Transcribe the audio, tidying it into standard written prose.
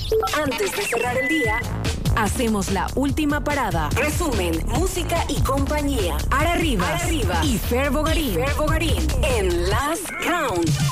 Antes de cerrar el día, hacemos la última parada. Resumen, música y compañía. Ara Rivas y Fer Bogarín en Last Count.